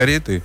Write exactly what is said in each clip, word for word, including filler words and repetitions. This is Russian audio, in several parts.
кареты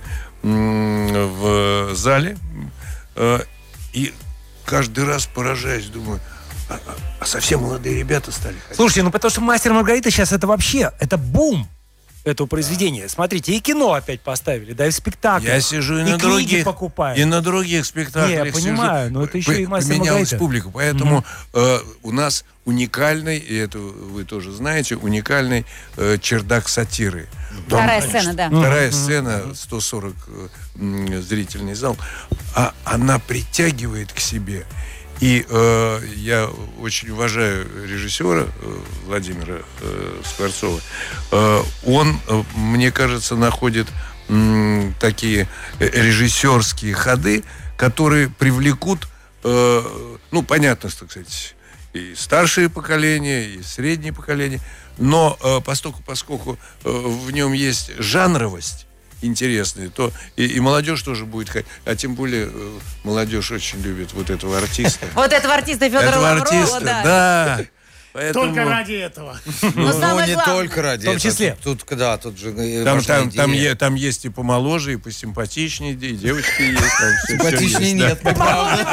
в зале. И каждый раз поражаюсь, думаю, а, а совсем молодые ребята стали ходить. Слушайте, ну потому что «Мастер и Маргарита» сейчас это вообще, это бум этого произведения. Смотрите, и кино опять поставили, да, и спектакль. Я сижу и, и на других, покупаю. и на других спектаклях. Не, я понимаю, сижу. но это еще и «Мастер и Маргарита». Поменялась публика, поэтому mm-hmm. э, у нас уникальный, и это вы тоже знаете, уникальный э, чердак сатиры. Вторая Там, сцена, да. Вторая mm-hmm. сцена, сто сорок э, зрительный зал, а она притягивает к себе. И э, я очень уважаю режиссера э, Владимира э, Скворцова. Э, он, э, мне кажется, находит э, такие режиссерские ходы, которые привлекут, э, ну, понятно, так сказать, и старшее поколение, и среднее поколение, но э, поскольку, поскольку э, в нем есть жанровость интересные, то и, и молодежь тоже будет ходить. А тем более э, молодежь очень любит вот этого артиста. Вот этого артиста Федора Лаврова, да. Да. Поэтому... Только ради этого. Но ну, не только ради этого. В том числе. Тут, да, тут же там, там, там, е, там есть и помоложе, и посимпатичнее, и девочки есть. Симпатичнее нет, правда.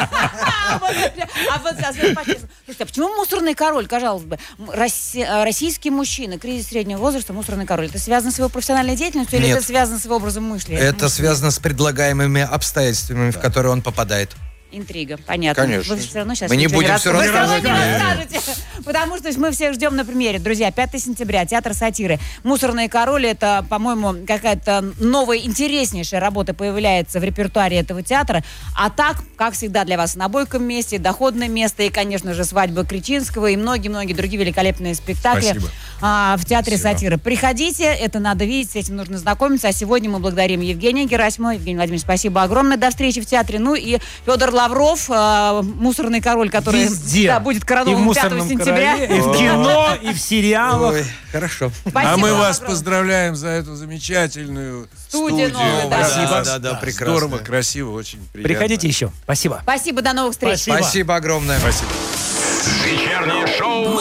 А вот сейчас, слушайте, а почему «Мусорный король», казалось бы, российский мужчина, кризис среднего возраста, «Мусорный король», это связано с его профессиональной деятельностью или это связано с его образом мышления? Это связано с предлагаемыми обстоятельствами, в которые он попадает. Интрига, понятно. Конечно. Вы все равно сейчас мы не будем все рассказывать. Вы все равно не расскажете. Потому что мы всех ждем на премьере. Друзья, пятого сентября, театр сатиры. «Мусорный король» — это, по-моему, какая-то новая, интереснейшая работа появляется в репертуаре этого театра. А так, как всегда, для вас на бойком месте, доходное место и, конечно же, «Свадьба Кричинского» и многие-многие другие великолепные спектакли а, в театре Спасибо. Сатиры. Приходите, это надо видеть, с этим нужно знакомиться. А сегодня мы благодарим Евгения Герасимова. Евгений Владимирович, спасибо огромное. До встречи в театре. Ну и Федор Лавров, э, «Мусорный король», который да, будет коронован пятого сентября. Короле, и в кино, и в сериалах. Ой, хорошо. Спасибо а мы вас огромное. Поздравляем за эту замечательную студию. студию. Новую, да. Спасибо. Да, да, да, прекрасно. Здорово, красиво, очень приятно. Приходите еще. Спасибо. Спасибо, до новых встреч. Спасибо, Спасибо огромное. Спасибо. Вечернее шоу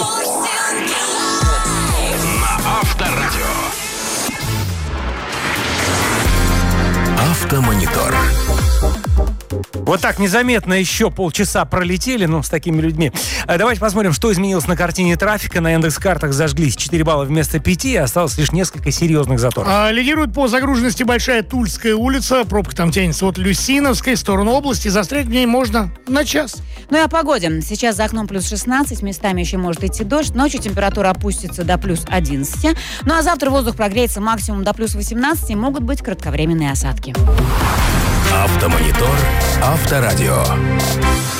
на Авторадио. Автомонитор. Вот так незаметно еще полчаса пролетели, ну, с такими людьми. Давайте посмотрим, что изменилось на картине трафика. На индекс-картах зажглись четыре балла вместо пяти, осталось лишь несколько серьезных заторов. А, лидирует по загруженности Большая Тульская улица. Пробка там тянется от Люсиновской в сторону области. Застрять в ней можно на час. Ну и о погоде. Сейчас за окном плюс шестнадцать, местами еще может идти дождь. Ночью температура опустится до плюс одиннадцать. Ну а завтра воздух прогреется максимум до плюс восемнадцать. Могут быть кратковременные осадки. Автомонитор. Авторадио.